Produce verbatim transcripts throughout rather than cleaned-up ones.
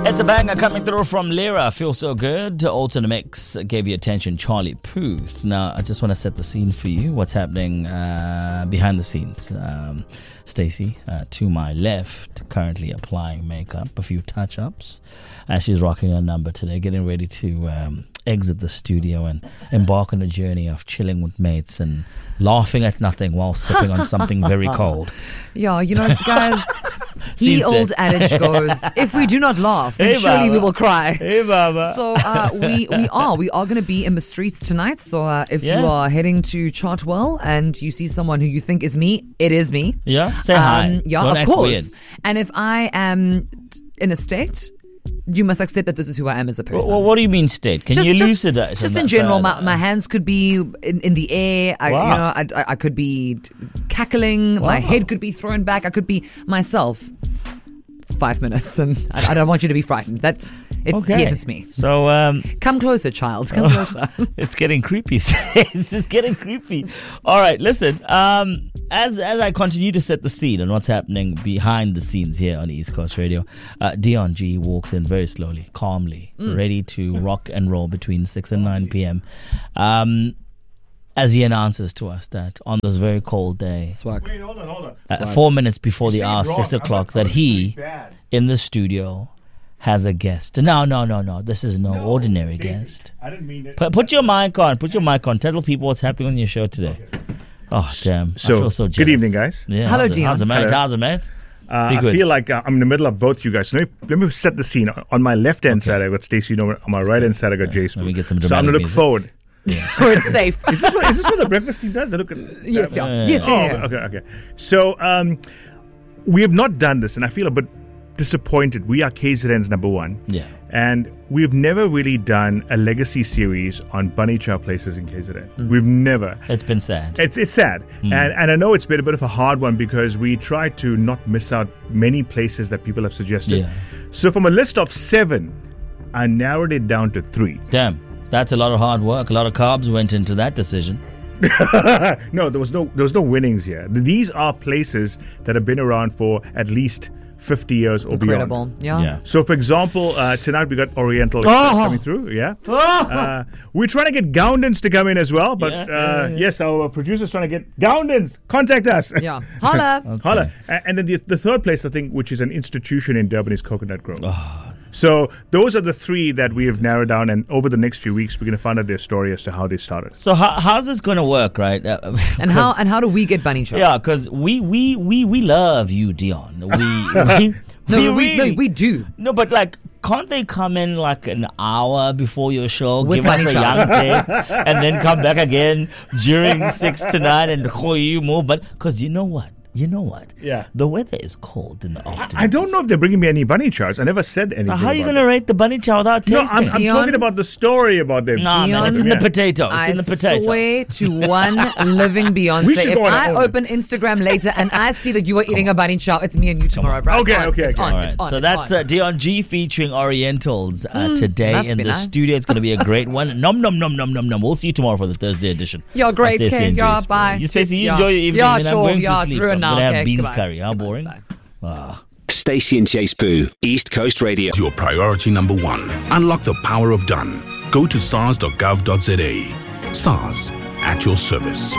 It's a banger coming through from Lyra. Feel so good. Also in the mix, gave you attention, Charlie Puth. Now, I just want to set the scene for you. What's happening uh, behind the scenes? Um, Stacey, uh, to my left, currently applying makeup, a few touch-ups. And she's rocking her number today, getting ready to um, exit the studio and embark on a journey of chilling with mates and laughing at nothing while sipping on something very cold. Yeah, you know, guys, the old adage goes, if we do not laugh, then Hey, surely Baba. we will cry. Hey, Baba. So uh, we we are we are going to be in the streets tonight. So uh, if Yeah. you are heading to Chartwell and you see someone who you think is me, it is me. Yeah, say hi. Yeah, Don't of act course. weird. And if I am in a state, you must accept that this is who I am as a person. Well, what do you mean state? Can you elucidate? Just, just on in that general, my, further? my hands could be in, in the air. I, Wow. you know, I, I, I could be cackling. My Wow. head could be thrown back. I could be myself. Five minutes, and I, I don't want you to be frightened. That's it's Okay. yes, it's me. So, um, Come closer, child. Come closer. it's getting creepy. It's just getting creepy. All right, listen. Um, as as I continue to set the scene on what's happening behind the scenes here on East Coast Radio, uh, Dion G walks in very slowly, calmly, ready to rock and roll between six and nine p.m. Um, as he announces to us that on this very cold day, Swag. Wait, hold on, hold on. uh, four minutes before the You're hour, saying six wrong. I'm o'clock, not- that I'm he pretty bad. in the studio has a guest. No, no, no, no. This is no, ordinary Stacey, guest. I didn't mean it. Put, put your mic on. Put your mic on. Tell people what's happening on your show today. Oh, damn. I So, feel so good jealous. evening, guys. Yeah, Hello, how's it, Dion. How's it, mate? Hello. How's it, mate? Uh, Be I good. feel like uh, I'm in the middle of both you guys. So let me, let me set the scene. On my left hand side, I got Stacey. You know, on my right hand side, I got Jay Spoon. Let me get some So I'm dramatic gonna look music. forward. Where it's safe. Is this, what, is this what the breakfast team does? They look at. Yes, yeah. Yeah. Yes, Oh, yeah. yeah. okay, okay. So um, we have not done this, and I feel a bit disappointed. We are K Z N's number one. Yeah. And we've never really done a legacy series on Bunny Chow places in K Z N. We've never. It's been sad. It's it's sad, and and I know it's been a bit of a hard one because we try to not miss out many places that people have suggested. Yeah. So from a list of seven, I narrowed it down to three. Damn. That's a lot of hard work. A lot of carbs went into that decision. No, there was no there was no winnings here. These are places that have been around for at least fifty years or Incredible. beyond. Yeah. Yeah. So, for example, uh, tonight we got Oriental Express coming through. Yeah. Uh, we're trying to get Goundens to come in as well, but Yeah, uh, yeah, yeah. yes, our producer's trying to get Goundens. Contact us. Yeah. Holla. Holla. A- And then the, the third place, I think, which is an institution in Durban, is Coconut Grove. So those are the three that we have narrowed down, and over the next few weeks, we're going to find out their story as to how they started. So how, how's this going to work, right? Uh, And how and how do we get bunny chops? Yeah, because we, we, we, we love you, Dion. We, we, No, we, really, no, we do. No, but like, can't they come in like an hour before your show, With give us a bunny young chops. taste, and then come back again during six to nine and ho you more? But because you know what, you know what, Yeah. the weather is cold in the afternoon. I don't know if they're bringing me any bunny charts. I never said anything. Now, how are you about going to rate the bunny chow without No, tasting? I'm, it? I'm Dion? talking about the story about them. Nah, man, it's in Yeah. the potato. It's I in the potato. swear to one living We Beyonce. should If go on I our own. open Instagram later and I see that you are eating a bunny chow, it's me and you tomorrow, bro. It's Okay, on, okay, it's okay. on, All it's right, on, so it's that's on. uh, Dion G featuring Orientals uh, today must in be the nice. studio. It's going to be a great one. Nom nom nom nom nom nom. We'll see you tomorrow for the Thursday edition. You're great, of Stacey Ken. and Yeah, Jay's bye. Show. You, Stacey, you Yeah. enjoy your evening. Yeah, and sure. I'm going Yeah, to it's sleep. ruined I'm now. going to have Okay, beans goodbye. curry. How Goodbye, boring? goodbye. Stacey and Chase Boo, East Coast Radio. Your priority number one. Unlock the power of done. Go to sars dot gov dot za. SARS, at your service.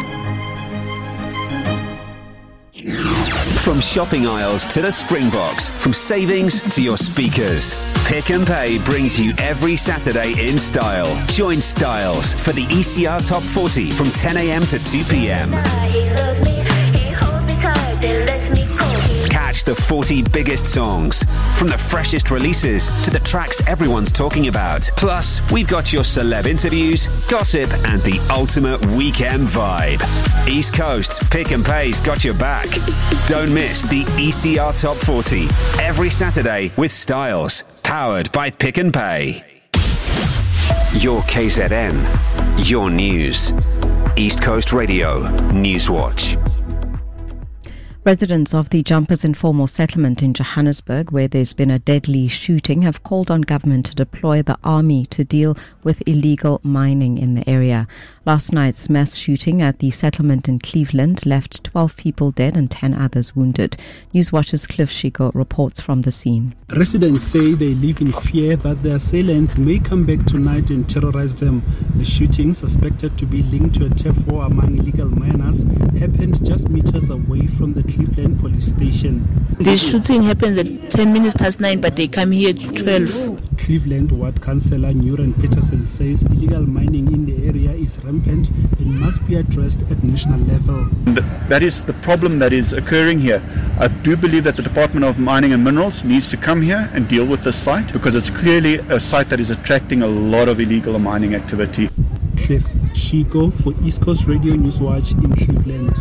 From shopping aisles to the Springboks, from savings to your speakers. Pick and Pay brings you every Saturday in style. Join Styles for the E C R Top forty from ten a.m. to two p.m. He loves me, he holds me tight, then lets me go. Catch the forty biggest songs, from the freshest releases to the tracks everyone's talking about. Plus, we've got your celeb interviews, gossip, and the ultimate weekend vibe. East Coast Pick and Pay's got your back. Don't miss the E C R Top forty every Saturday with Styles, powered by Pick and Pay. Your K Z N, your news. East Coast Radio Newswatch. Residents of the Jumpers Informal Settlement in Johannesburg, where there's been a deadly shooting, have called on government to deploy the army to deal with illegal mining in the area. Last night's mass shooting at the settlement in Cleveland left twelve people dead and ten others wounded. Newswatch's Cliff Shiko reports from the scene. Residents say they live in fear that their assailants may come back tonight and terrorize them. The shooting, suspected to be linked to a T F O among illegal miners, happened just meters away from the Cleveland police station. This shooting happens at ten minutes past nine, but they come here at twelve. Cleveland Ward Councillor Nuran Peterson says illegal mining in the area is rampant and must be addressed at national level. That is the problem that is occurring here. I do believe that the Department of Mining and Minerals needs to come here and deal with this site, because it's clearly a site that is attracting a lot of illegal mining activity. Cliff Shiko for East Coast Radio Newswatch in Cleveland.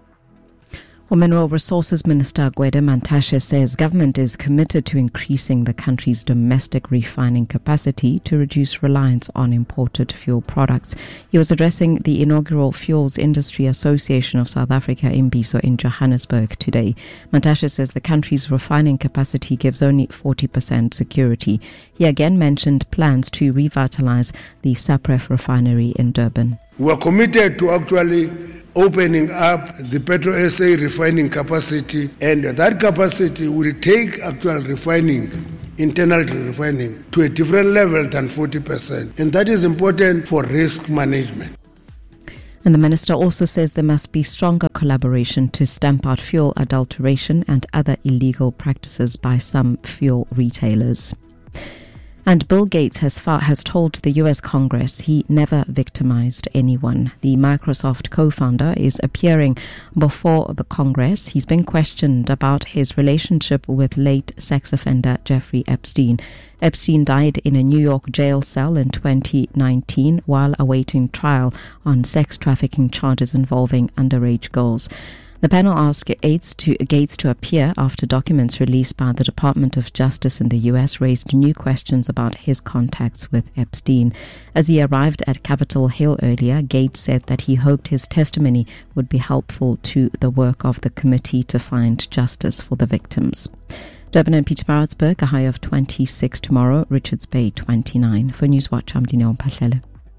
Well, Mineral Resources Minister Gwede Mantashe says government is committed to increasing the country's domestic refining capacity to reduce reliance on imported fuel products. He was addressing the inaugural Fuels Industry Association of South Africa, IMBISO, in Johannesburg today. Mantashe says the country's refining capacity gives only forty percent security. He again mentioned plans to revitalize the Sapref refinery in Durban. We are committed to actually opening up the Petro S A refining capacity, and that capacity will take actual refining, internal refining, to a different level than forty percent. And that is important for risk management. And the minister also says there must be stronger collaboration to stamp out fuel adulteration and other illegal practices by some fuel retailers. And Bill Gates has far, has told the U S Congress he never victimized anyone. The Microsoft co-founder is appearing before the Congress. He's been questioned about his relationship with late sex offender Jeffrey Epstein. Epstein died in a New York jail cell in twenty nineteen while awaiting trial on sex trafficking charges involving underage girls. The panel asked Gates to, Gates to appear after documents released by the Department of Justice in the U S raised new questions about his contacts with Epstein. As he arrived at Capitol Hill earlier, Gates said that he hoped his testimony would be helpful to the work of the committee to find justice for the victims. Durban and Pietermaritzburg, a high of twenty-six tomorrow, Richards Bay twenty-nine. For Newswatch, I'm Dineo Mpahlele.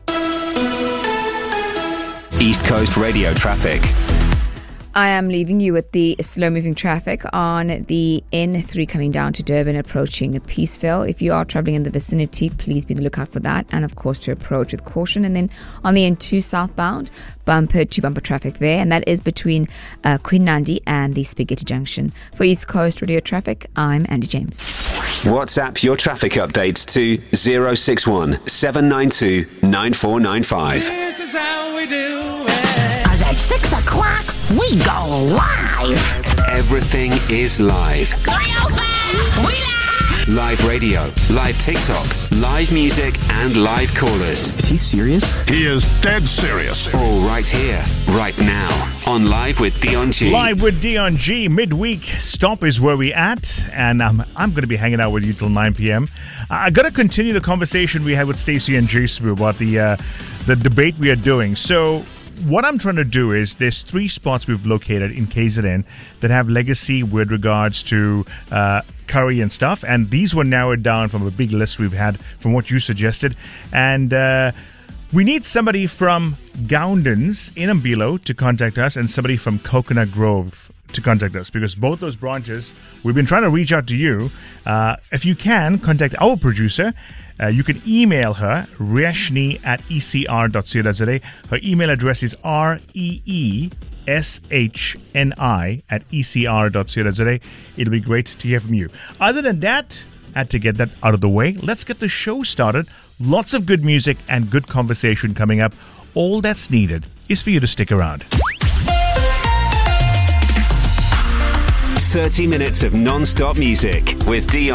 East Coast Radio traffic. I am leaving you with the slow-moving traffic on the N three coming down to Durban, approaching Peaceville. If you are travelling in the vicinity, please be on the lookout for that, and of course to approach with caution. And then on the N two southbound, bumper-to-bumper traffic there, and that is between uh, Queen Nandi and the Spaghetti Junction. For East Coast Radio traffic, I'm Andy James. WhatsApp your traffic updates to zero six one seven nine two nine four nine five. This is how we do it. Cause at six o'clock, we go live. Everything is live. We live. Live radio, live TikTok, live music, and live callers. Is he serious? He is dead serious. All right here, right now, on Live with Dion G. Live with Dion G. Midweek stop is where we at, and um, I'm going to be hanging out with you till nine p.m. I got to continue the conversation we had with Stacey and Jason about the uh, the debate we are doing. So what I'm trying to do is there's three spots we've located in K Z N that have legacy with regards to uh, curry and stuff, and these were narrowed down from a big list we've had from what you suggested, and uh, we need somebody from Goundens in Umbilo to contact us and somebody from Coconut Grove to contact us, because both those branches, we've been trying to reach out to you. Uh, if you can, contact our producer. Uh, you can email her, Reeshni at e c r dot co dot z a. Her email address is R E E S H N I at e c r dot co dot z a. It'll be great to hear from you. Other than that, I had to get that out of the way. Let's get the show started. Lots of good music and good conversation coming up. All that's needed is for you to stick around. thirty minutes of non-stop music with Dion.